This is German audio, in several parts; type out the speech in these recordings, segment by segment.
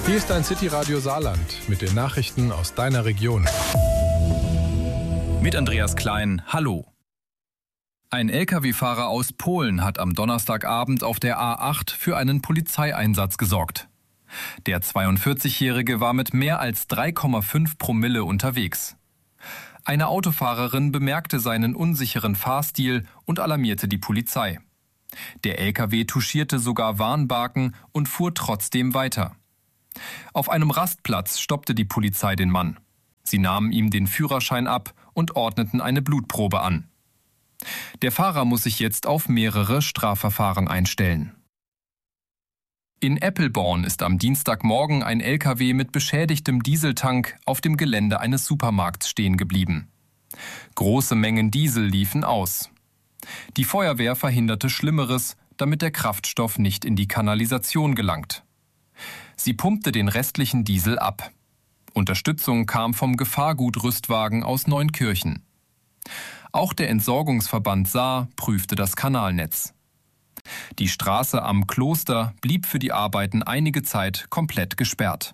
Hier ist dein City-Radio Saarland mit den Nachrichten aus deiner Region. Mit Andreas Klein, hallo. Ein Lkw-Fahrer aus Polen hat am Donnerstagabend auf der A8 für einen Polizeieinsatz gesorgt. Der 42-Jährige war mit mehr als 3,5 Promille unterwegs. Eine Autofahrerin bemerkte seinen unsicheren Fahrstil und alarmierte die Polizei. Der Lkw touchierte sogar Warnbarken und fuhr trotzdem weiter. Auf einem Rastplatz stoppte die Polizei den Mann. Sie nahmen ihm den Führerschein ab und ordneten eine Blutprobe an. Der Fahrer muss sich jetzt auf mehrere Strafverfahren einstellen. In Eppelborn ist am Dienstagmorgen ein Lkw mit beschädigtem Dieseltank auf dem Gelände eines Supermarkts stehen geblieben. Große Mengen Diesel liefen aus. Die Feuerwehr verhinderte Schlimmeres, damit der Kraftstoff nicht in die Kanalisation gelangt. Sie pumpte den restlichen Diesel ab. Unterstützung kam vom Gefahrgut-Rüstwagen aus Neunkirchen. Auch der Entsorgungsverband Saar prüfte das Kanalnetz. Die Straße am Kloster blieb für die Arbeiten einige Zeit komplett gesperrt.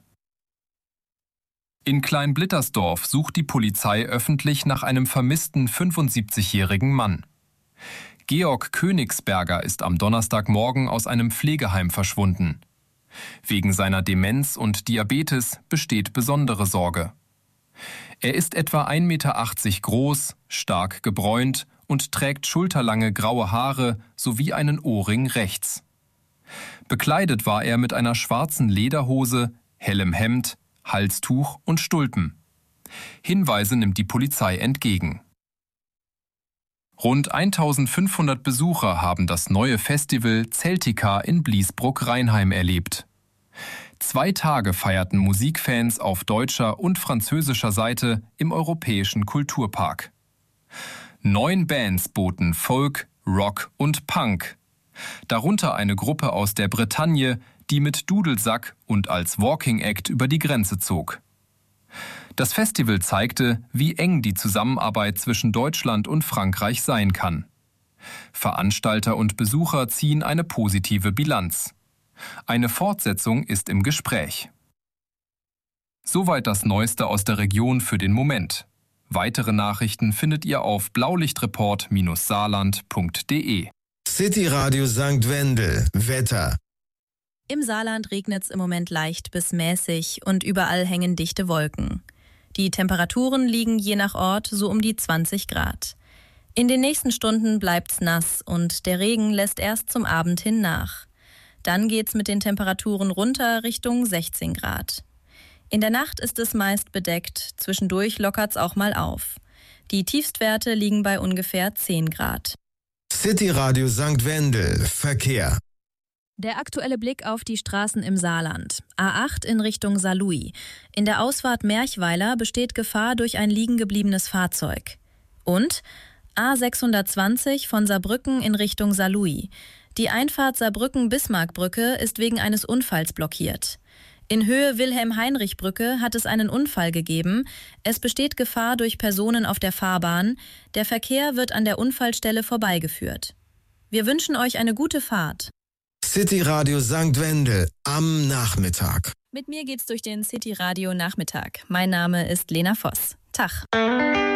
In Kleinblittersdorf sucht die Polizei öffentlich nach einem vermissten 75-jährigen Mann. Georg Königsberger ist am Donnerstagmorgen aus einem Pflegeheim verschwunden. Wegen seiner Demenz und Diabetes besteht besondere Sorge. Er ist etwa 1,80 Meter groß, stark gebräunt und trägt schulterlange graue Haare sowie einen Ohrring rechts. Bekleidet war er mit einer schwarzen Lederhose, hellem Hemd, Halstuch und Stulpen. Hinweise nimmt die Polizei entgegen. Rund 1500 Besucher haben das neue Festival Celtica in Bliesbruck-Rheinheim erlebt. 2 Tage feierten Musikfans auf deutscher und französischer Seite im Europäischen Kulturpark. 9 Bands boten Folk, Rock und Punk. Darunter eine Gruppe aus der Bretagne, die mit Dudelsack und als Walking Act über die Grenze zog. Das Festival zeigte, wie eng die Zusammenarbeit zwischen Deutschland und Frankreich sein kann. Veranstalter und Besucher ziehen eine positive Bilanz. Eine Fortsetzung ist im Gespräch. Soweit das Neueste aus der Region für den Moment. Weitere Nachrichten findet ihr auf blaulichtreport-saarland.de. City Radio St. Wendel. Wetter. Im Saarland regnet es im Moment leicht bis mäßig und überall hängen dichte Wolken. Die Temperaturen liegen je nach Ort so um die 20 Grad. In den nächsten Stunden bleibt's nass und der Regen lässt erst zum Abend hin nach. Dann geht's mit den Temperaturen runter Richtung 16 Grad. In der Nacht ist es meist bedeckt, zwischendurch lockert's auch mal auf. Die Tiefstwerte liegen bei ungefähr 10 Grad. City Radio St. Wendel. Verkehr. Der aktuelle Blick auf die Straßen im Saarland. A8 in Richtung Saarlouis. In der Ausfahrt Merchweiler besteht Gefahr durch ein liegengebliebenes Fahrzeug. Und A620 von Saarbrücken in Richtung Saarlouis. Die Einfahrt Saarbrücken-Bismarckbrücke ist wegen eines Unfalls blockiert. In Höhe Wilhelm-Heinrich-Brücke hat es einen Unfall gegeben. Es besteht Gefahr durch Personen auf der Fahrbahn. Der Verkehr wird an der Unfallstelle vorbeigeführt. Wir wünschen euch eine gute Fahrt. City Radio St. Wendel am Nachmittag. Mit mir geht's durch den City Radio Nachmittag. Mein Name ist Lena Voss. Tag.